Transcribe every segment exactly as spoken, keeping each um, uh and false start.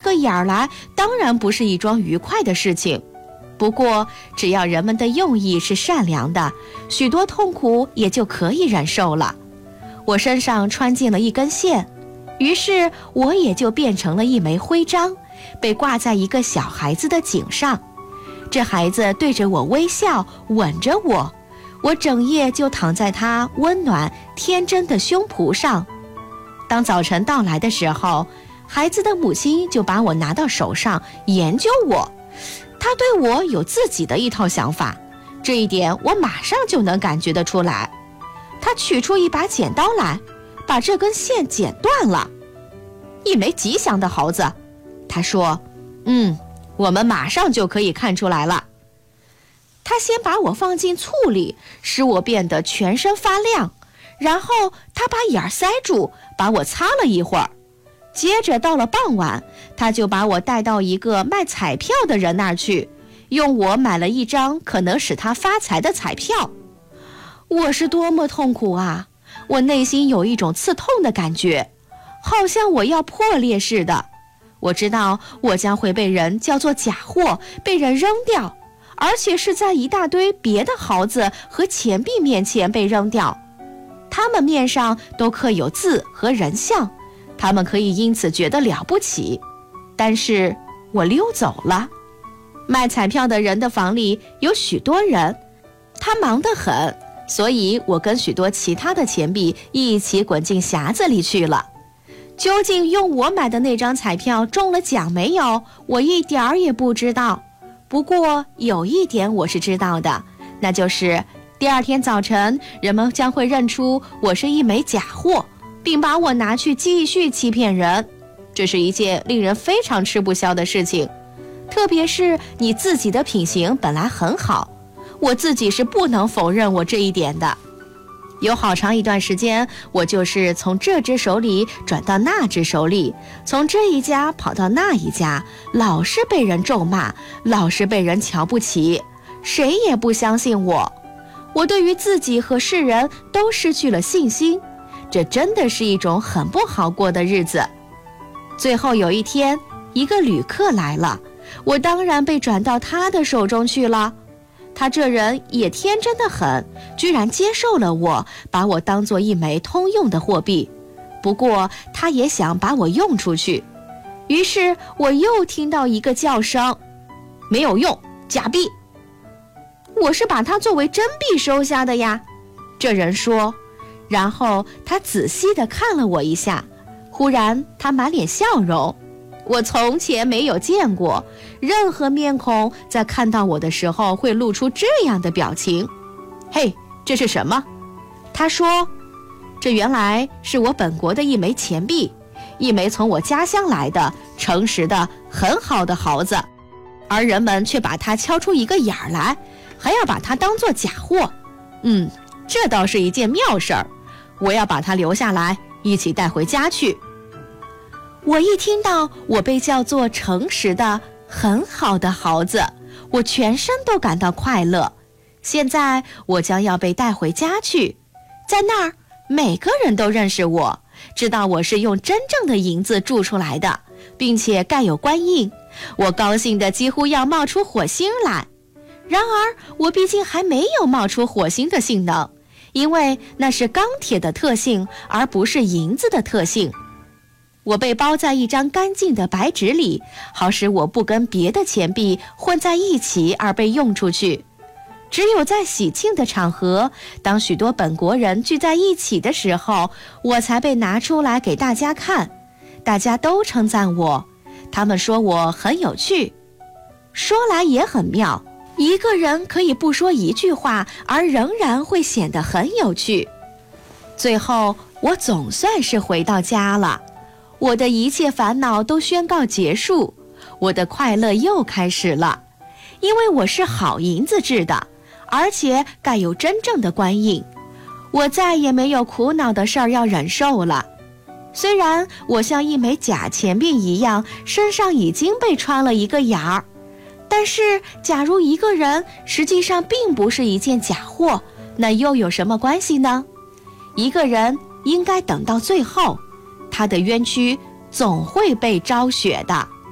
个眼儿来，当然不是一桩愉快的事情。不过，只要人们的用意是善良的，许多痛苦也就可以忍受了。我身上穿进了一根线，于是我也就变成了一枚徽章，被挂在一个小孩子的颈上。这孩子对着我微笑，吻着我，我整夜就躺在他温暖天真的胸脯上。当早晨到来的时候，孩子的母亲就把我拿到手上研究我。她对我有自己的一套想法，这一点我马上就能感觉得出来。她取出一把剪刀来，把这根线剪断了。一枚吉祥的猴子，她说，嗯，我们马上就可以看出来了。她先把我放进醋里，使我变得全身发亮，然后她把眼儿塞住，把我擦了一会儿。接着到了傍晚，他就把我带到一个卖彩票的人那儿去，用我买了一张可能使他发财的彩票。我是多么痛苦啊！我内心有一种刺痛的感觉，好像我要破裂似的。我知道我将会被人叫做假货，被人扔掉，而且是在一大堆别的毫子和钱币面前被扔掉。他们面上都刻有字和人像，他们可以因此觉得了不起，但是我溜走了。卖彩票的人的房里有许多人，他忙得很，所以我跟许多其他的钱币一起滚进匣子里去了。究竟用我买的那张彩票中了奖没有，我一点儿也不知道。不过有一点我是知道的，那就是第二天早晨，人们将会认出我是一枚假货，并把我拿去继续欺骗人。这是一件令人非常吃不消的事情，特别是你自己的品行本来很好，我自己是不能否认我这一点的。有好长一段时间，我就是从这只手里转到那只手里，从这一家跑到那一家，老是被人咒骂，老是被人瞧不起，谁也不相信我。我对于自己和世人都失去了信心，这真的是一种很不好过的日子。最后有一天，一个旅客来了，我当然被转到他的手中去了。他这人也天真得很，居然接受了我，把我当作一枚通用的货币。不过他也想把我用出去，于是我又听到一个叫声，没有用，假币。我是把它作为真币收下的呀，这人说。然后他仔细地看了我一下，忽然他满脸笑容，我从前没有见过任何面孔在看到我的时候会露出这样的表情。嘿，这是什么？他说，这原来是我本国的一枚钱币，一枚从我家乡来的诚实的很好的毫子，而人们却把它敲出一个眼儿来，还要把它当作假货。嗯，这倒是一件妙事儿，我要把它留下来，一起带回家去。我一听到我被叫做诚实的很好的毫子，我全身都感到快乐。现在我将要被带回家去，在那儿每个人都认识我，知道我是用真正的银子铸出来的，并且盖有官印。我高兴得几乎要冒出火星来。然而我毕竟还没有冒出火星的性能，因为那是钢铁的特性，而不是银子的特性。我被包在一张干净的白纸里，好使我不跟别的钱币混在一起而被用出去。只有在喜庆的场合，当许多本国人聚在一起的时候，我才被拿出来给大家看。大家都称赞我，他们说我很有趣。说来也很妙，一个人可以不说一句话，而仍然会显得很有趣。最后，我总算是回到家了。我的一切烦恼都宣告结束，我的快乐又开始了，因为我是好银子制的，而且盖有真正的官印。我再也没有苦恼的事儿要忍受了。虽然我像一枚假钱币一样，身上已经被穿了一个眼儿，但是假如一个人实际上并不是一件假货，那又有什么关系呢？一个人应该等到最后，他的冤屈总会被昭雪的。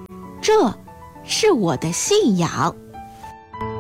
这是我的信仰。